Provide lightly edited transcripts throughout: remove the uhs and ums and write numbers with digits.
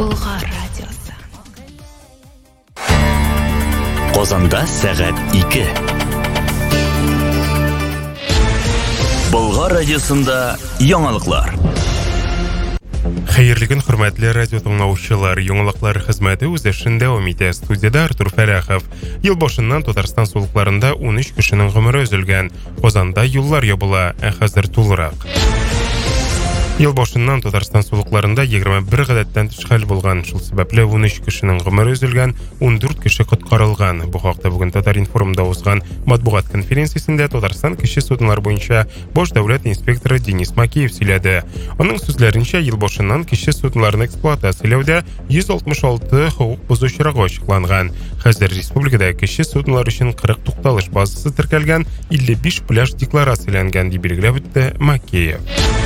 Болгар радиосы. Qozonda saat 2. Болгар радиосында яңалыклар. Хәерле көн, хөрмәтле радио тыңлаучылар. Яңалыклар хезмәте үз эшен дәвам итә. Студияда Артур Фәрәхов. Ел башыннан Татарстан сулыкларында 13 кешенең гомере өзелгән. Казанда юллар ябыла, хәзер тулырак. Ел башыннан Татарстан сулыкларында 21 гадәттән тыш хәл булган. Шул сәбәпле 13 кешенең гомере өзелгән, 14 кеше коткарылган. Бу хакта бүген Татар-информда узган матбугат конференциясендә Татарстан кеше судынлар буенча баш дәүләт инспекторы Денис Макеев сөйләде. Аның сүзләренчә, ел башыннан кеше судынларын эксплуатацияләүдә 166 хукук бозучылыгы ачыкланган. Хәзер республикада кеше судынлар өчен 40 тукталыш базасы теркәлгән, 55 пляж декларацияләнгән дип билгеләп үтте Макеев.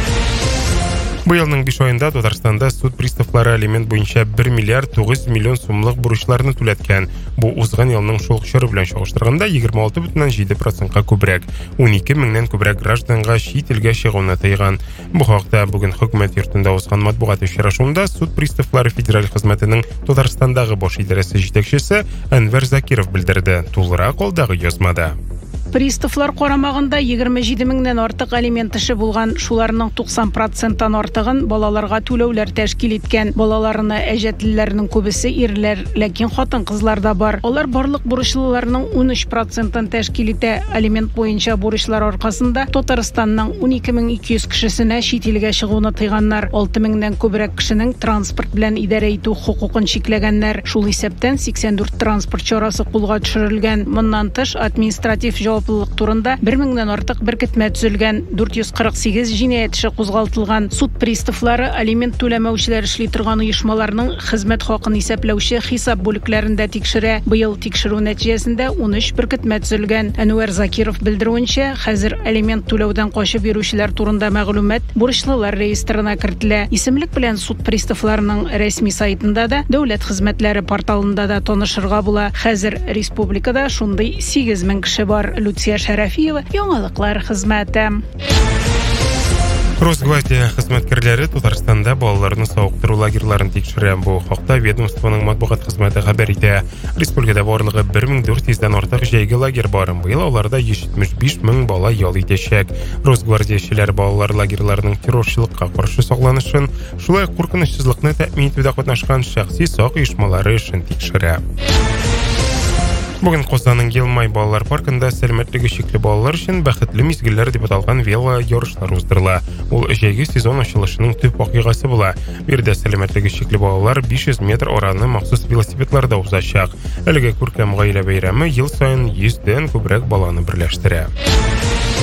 Бу елның 5 айында Татарстанда суд приставлары алимент буенча 1 миллиард 900 миллион сумлык бурычларны түләткән. Бу узган елның шул чоры белән чагыштырганда 26,7%-ка күбрәк. 12 меңнән күбрәк гражданга чит илгә чыгуны тыйган. Бу хакта бүген хөкүмәт йортында узган матбугат очрашуында суд приставлары федераль хезмәтенең Татарстандагы баш идарәсе җитәкчесе Әнвәр Закиров белдерде. Тулырак алдагы язмада. Приставлар карамагында 27 меңнән артык алимент эше булган. Шуларның 90%-тан артыгын балаларга түләүләр тәшкил иткән. Балаларны әҗәтлеләрнең күбесе ирләр, ләкин хатын-кызлар да бар. Алар барлык бурычлыларның 13%-ын тәшкил итә. Алимент буенча бурычлар аркасында Татарстанның 12200 кешесенә чит илгә чыгуны тыйганнар. 6 меңнән күбрәк кешенең транспорт белән идарә итү хукукын чикләгәннәр. Шул исәптән 84 транспорт чарасы кулга төшерелгән. Моннан тыш административ җаваплылык турында 1 меңнән артык беркетмә төзелгән, 448 җинаять эше кузгалтылган. Суд приставлары алимент түләмәүчеләр эшли торган оешмаларның хезмәт хакын исәпләүче хисап бүлекләрендә тикшерә. Быел тикшерү нәтиҗәсендә 13 беркетмә төзелгән. Әнвәр Закиров белдерүенчә, хәзер алимент түләүдән качып йөрүчеләр турында мәгълүмат бурычлылар реестрына кертелә. Исемлек белән суд приставларының рәсми сайтында да, дәүләт хезмәтләре порталында да танышырга була. Хәзер республикада шундый 8000 кеше бар. Люция Шәрәфиева, яңалыклар хезмәте. Росгвардия хезмәткәрләре Татарстанда балаларны сауыктыру лагерьларын тикшерә. Бу хакта ведомствоның матбугат хезмәте хәбәр итә. Республикада барлыгы 1400-дән артык җәйге лагерь бар. Быел аларда 175 мең бала ял итәчәк. Росгвардиячеләр балалар лагерьларының террорчылыкка каршы сакланышын, шулай куркынычсызлыкны тәэмин итүдә катнашкан шәхси сак оешмалары эшен тикшерә. Бүген Казанның Елмай балалар паркында сәламәтлеге чикле балалар өчен бәхетле мизгелләр дип аталган вело ярышлар уздырыла. Ул җәйге сезон ачылышының төп вакыйгасы була. Бердә сәламәтлеге чикле балалар 500 метр араны махсус велосипедларда узачак. Әлеге күркәм гаилә бәйрәме ел саен 100дән күбрәк баланы берләштерә.